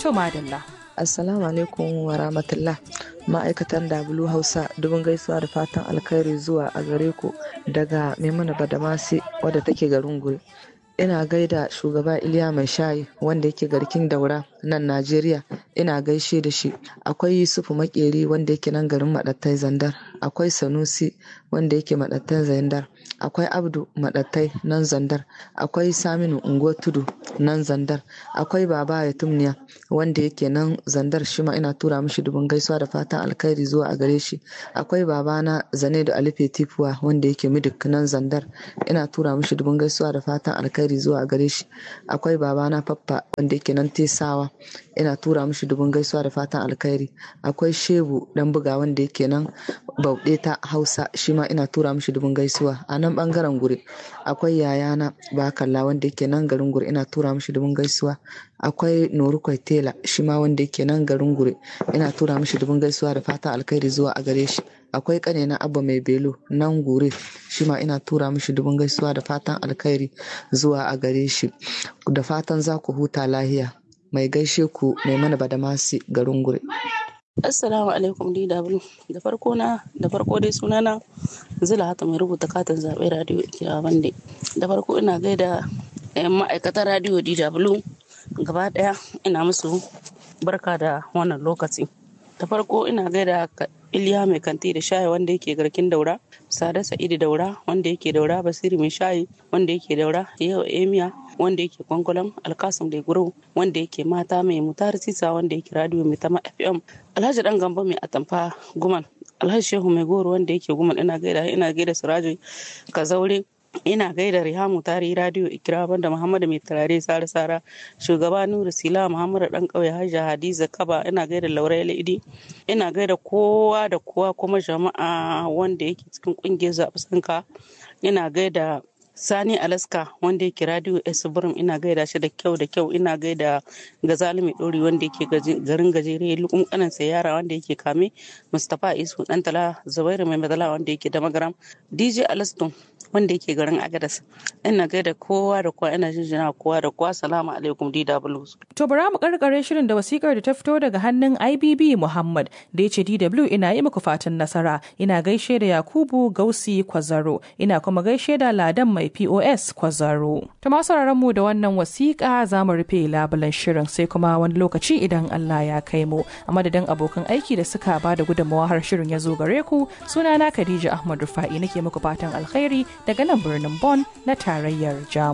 To madalla. Assalamu alaikum wa rahmatullah. Ma'aikatan W Hausa dubin gaisuwa da fatan alkhairi zuwa a gare ku daga Maimuna Badamasi wadda take garin Guri. Ina gaida shugaba Iliya Mai Shayi wanda yake garkin Daura nan Najeriya, ina gaishe da shi. Akwai Yusufu Makeri wanda yake nan garin Madattai Zandar. Akwai Sanusi wanda yake Madattai Zandar. Akwai Abdu Madattai nan Zandar. Akwai Saminu Ungo Tudu nan Zandar. Akwai Baba Yatumniya wanda yake nan Zandar, shi ma ina tura mishi dubin gaisuwa da fatan alkhairi zuwa a gare shi. Akwai babana Zanedo Alife Tifuwa wanda yake Midik nan Zandar, ina tura mishi dubin gaisuwa da fatan alkhairi zuwa a gare shi. Akwai babana Faffa wanda yake nan Tesawa, ina tura mishi dubin gaisuwa da fatan alkhairi. Akwai Shebu dan buga wanda yake nan Bauɗe ta Hausa, shi ma ina tura mishi dubin gaisuwa. A nan bangaren Guri akwai yayana Bakalla wanda yake nan garin Guri, ina tura mishi dubin gaisuwa. Akwai Noru Kwaitela shi ma wanda yake nan garin Guri, ina tura mishi dubin gaisuwa da fatan alkhairi zuwa a gare shi. Akwai kanena Abba Mai Belo nan Gure, shi ma ina tura mishi dubin gaisuwa da fatan alkhairi zuwa a gare shi. Da fatan za ku huta lahiya. Mai gaishe ku Maimuna Badamasi garin Gure. Assalamu alaikum DW. Da farko dai sunana Zulaiha mai rubuta katin zaɓe radio Ikira Bande. Da farko ina gaida ma'aikatan radio DW gaba ɗaya, ina musu barka da wannan lokaci. Da farko ina gaida Iliya Mai Kanti da Shayi wanda yake garkin Daura, Sada Sa'idu Daura wanda yake Daura, Basiru Mai Shayi wanda yake Daura, Yau Emiya wanda yake Kwankwalam, Alkasim da Guru wanda yake Mata Mai, Mutar Sisa wanda yake Radio Mai Tama FM, Alhaji Dan Gambo Mai Atamfa Guman, Alhaji Shehu Mai Goro wanda yake Guman, ina gaida Sirajo Kazaure, ina gaida Rihamu Tari Radio Ikira Banda, Muhammadu Mai Turare Sara Sara, Shugaba Nuru Sila, Muhammadu Dan Kauye, Hajja Hadiza Kaba, ina gaida Laura Idi, ina gaida kowa da kowa kuma jama'a wanda yake cikin kungiyar zaɓi sanka. Ina gaida Sani Alaska wanda yake Radio Esburum, ina gaida shi da kyau. Ina gaida Gazali Mai Dori wanda yake garin Gajere, Lukum Kanan Sayara wanda yake Kame, Mustapha Isu Dantala, Zubairu Mai Madala wanda yake Damagaram, DJ Alaston wanda yake garin Agadas. Ina gaida kowa da kowa, ina jinjina kowa da kowa. Salamu alaikum DW. To bara mu karkare shirin da wasikar da ta fito daga hannun IBB Muhammad da ya ce DW ina yi muku fatan nasara. Ina gaishe da Yakubu Gausi Kwazaro, ina kuma gaishe da Ladan Mai POS Kwazaro. To masu mu da wannan wasiƙa za mu rufe labulan shirin sai kuma wani lokaci idan Allah ya kai mu. A madadin abokan aiki da suka ba da gudunmawa har shirin ya zo gare ku, sunana Khadija Ahmad Rufa'i nake muku fatan alkhairi daga nan birnin Bonn na tarayyar Jamus.